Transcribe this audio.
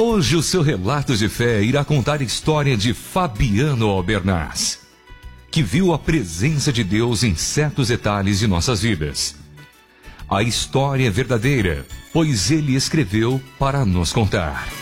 Hoje o seu relato de fé irá contar a história de Fabiano Albernaz, que viu a presença de Deus em certos detalhes de nossas vidas. A história é verdadeira, pois ele escreveu para nos contar.